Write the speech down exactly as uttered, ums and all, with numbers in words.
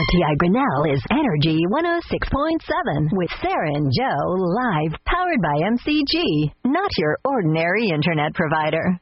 T I Grinnell is Energy one oh six point seven with Sarah and Joe live, powered by M C G, not your ordinary internet provider.